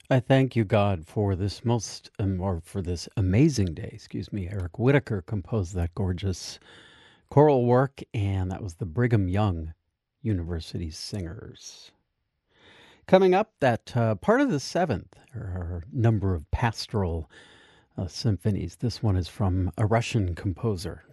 I thank you, God, for this or for this amazing day. Excuse me. Eric Whitacre composed that gorgeous choral work, and that was the Brigham Young University Singers. Coming up, that part of the seventh, or number of pastoral symphonies. This one is from a Russian composer